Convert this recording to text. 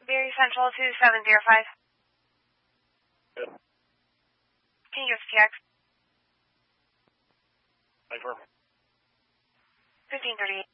Berry Central 2705. Good. Can you give us PX? Confirm. 1538.